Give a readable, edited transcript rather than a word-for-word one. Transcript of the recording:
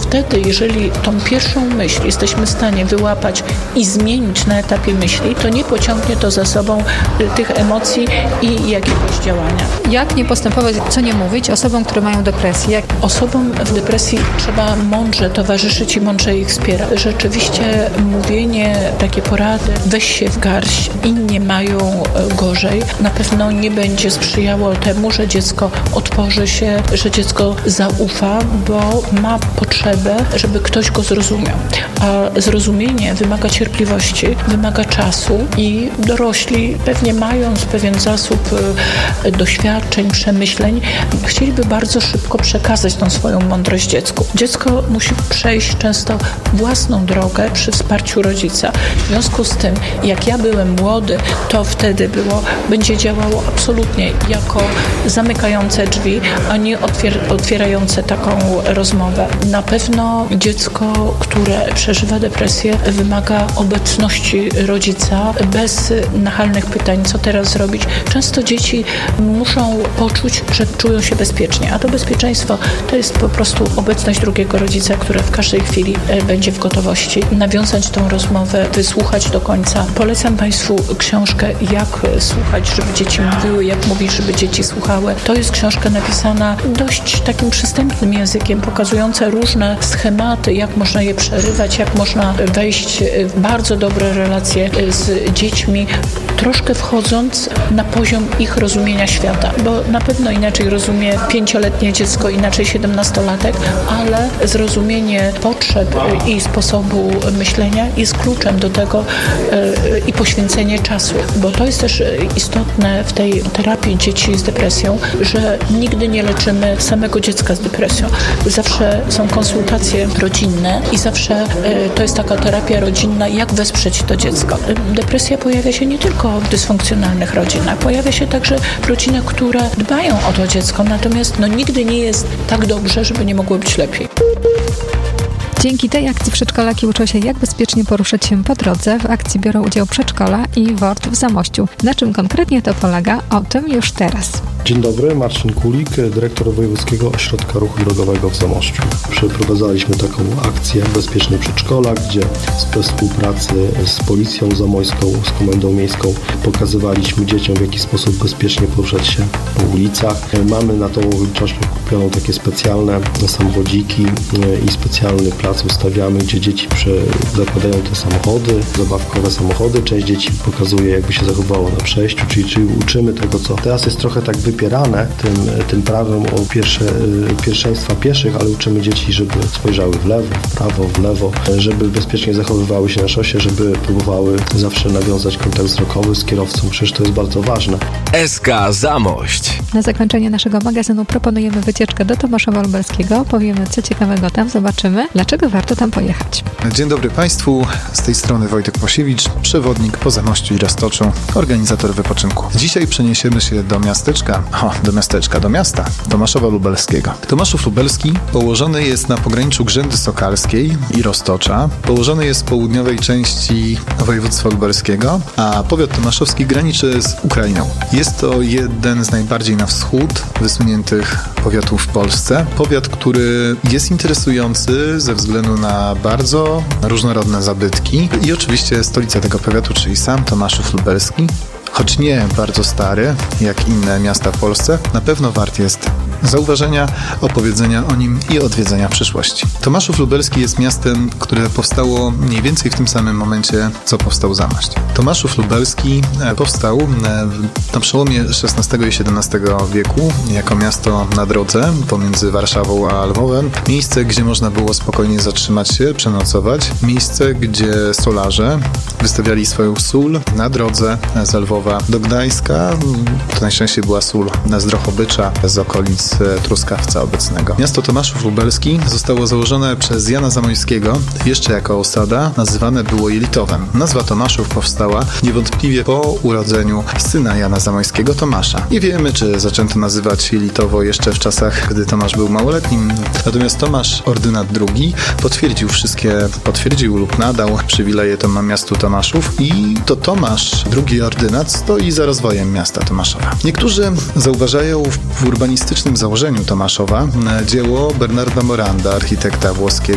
wtedy, jeżeli tą pierwszą myśl jesteśmy w stanie wyłapać i zmienić na etapie myśli, to nie pociągnie to za sobą tych emocji i jakiegoś działania. Jak nie postępować, co nie mówić osobom, które mają depresję? Osobom w depresji trzeba mądrze towarzyszyć i mądrze ich wspierać. Rzeczywiście mówienie, takie porady, weź się w garść, inni mają gorzej, na pewno nie będzie sprzyjało temu, że dziecko otworzy się, że dziecko zaufa, bo ma potrzebę, żeby ktoś go zrozumiał. A zrozumienie wymaga cierpliwości, wymaga czasu i dorośli, pewnie mając pewien zasób doświadczeń, przemyśleń, chcieliby bardzo szybko przekazać tą swoją mądrość dziecku. Dziecko musi przejść często własną drogę przy wsparciu rodzica. W związku z tym, jak ja byłem młody, to wtedy będzie działało absolutnie jako zamykające drzwi, a nie otwierające taką rozmowę. Na pewno dziecko, które przeżywa depresję, wymaga obecności rodzica bez nachalnych pytań, co teraz zrobić. Często dzieci muszą poczuć, że czują się bezpiecznie, a to bezpieczeństwo to jest po prostu obecność drugiego rodzica, który w każdej chwili będzie w gotowości nawiązać tą rozmowę, wysłuchać do końca. Polecam Państwu książkę Jak słuchać, żeby dzieci mówiły, jak mówić, żeby dzieci słuchały. To jest książka napisana dość takim przystępnym językiem, pokazująca różne schematy, jak można je przerywać, jak można wejść w bardzo dobre relacje z dziećmi, troszkę wchodząc na poziom ich rozumienia świata, bo na pewno inaczej rozumie 5-letnie dziecko, inaczej 17-latek, ale zrozumienie potrzeb i sposobu myślenia jest kluczem do tego i poświęcenie czasu, bo to jest też istotne w tej terapii dzieci z depresją, że nigdy nie leczymy samego dziecka z depresją. Zawsze są konsultacje rodzinne i zawsze to jest taka terapia rodzinna, jak wesprzeć to dziecko. Depresja pojawia się nie tylko w dysfunkcjonalnych rodzinach, pojawia się także w rodzinach, które dbają o to dziecko, natomiast nigdy nie jest tak dobrze, żeby nie mogło być lepiej. Dzięki tej akcji przedszkolaki uczą się, jak bezpiecznie poruszać się po drodze. W akcji biorą udział przedszkola i WORD w Zamościu. Na czym konkretnie to polega? O tym już teraz. Dzień dobry, Marcin Kulik, dyrektor Wojewódzkiego Ośrodka Ruchu Drogowego w Zamościu. Przeprowadzaliśmy taką akcję Bezpieczny Przedszkola, gdzie we współpracy z Policją Zamojską, z Komendą Miejską pokazywaliśmy dzieciom, w jaki sposób bezpiecznie poruszać się po ulicach. Mamy na tą okoliczność kupioną takie specjalne samochodziki i specjalny plac ustawiamy, gdzie dzieci zakładają te samochody, zabawkowe samochody. Część dzieci pokazuje, jakby się zachowało na przejściu, czyli uczymy tego, co teraz jest trochę tak wypierane tym prawem o pierwszeństwa pieszych, ale uczymy dzieci, żeby spojrzały w lewo, w prawo, w lewo, żeby bezpiecznie zachowywały się na szosie, żeby próbowały zawsze nawiązać kontakt wzrokowy z kierowcą. Przecież to jest bardzo ważne. SK Zamość. Na zakończenie naszego magazynu proponujemy wycieczkę do Tomaszowa Lubelskiego. Powiemy, co ciekawego tam zobaczymy. Dlaczego warto tam pojechać? Dzień dobry Państwu, z tej strony Wojtek Posiewicz, przewodnik po Zamościu i Roztoczu, organizator wypoczynku. Dzisiaj przeniesiemy się do miasta Tomaszowa Lubelskiego. Tomaszów Lubelski położony jest na pograniczu Grzędy Sokalskiej i Roztocza. Położony jest w południowej części województwa lubelskiego, a powiat tomaszowski graniczy z Ukrainą. Jest to jeden z najbardziej na wschód wysuniętych powiatów w Polsce. Powiat, który jest interesujący ze względu na bardzo różnorodne zabytki i oczywiście stolica tego powiatu, czyli sam Tomaszów Lubelski. Choć nie bardzo stary, jak inne miasta w Polsce, na pewno wart jest zauważenia, opowiedzenia o nim i odwiedzenia w przyszłości. Tomaszów Lubelski jest miastem, które powstało mniej więcej w tym samym momencie, co powstał Zamość. Tomaszów Lubelski powstał na przełomie XVI i XVII wieku jako miasto na drodze pomiędzy Warszawą a Lwowem. Miejsce, gdzie można było spokojnie zatrzymać się, przenocować. Miejsce, gdzie stolarze wystawiali swoją sól na drodze z Lwowa do Gdańska. To najczęściej była sól z Drohobycza, z okolic Truskawca obecnego. Miasto Tomaszów Lubelski zostało założone przez Jana Zamoyskiego jeszcze jako osada, nazywane było Jelitowem. Nazwa Tomaszów powstała niewątpliwie po urodzeniu syna Jana Zamoyskiego, Tomasza. Nie wiemy, czy zaczęto nazywać Jelitowo jeszcze w czasach, gdy Tomasz był małoletnim. Natomiast Tomasz Ordynat II potwierdził lub nadał przywileje miastu Tomaszów i to Tomasz II Ordynat stoi za rozwojem miasta Tomaszowa. Niektórzy zauważają w urbanistycznym założeniu Tomaszowa dzieło Bernarda Moranda, architekta włoskiego,